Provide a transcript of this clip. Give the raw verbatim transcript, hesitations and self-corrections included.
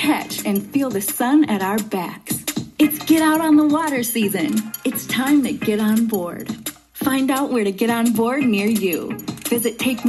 catch and feel the sun at our backs. It's get out on the water season. It's time to get on board. Find out where to get on board near you. Visit take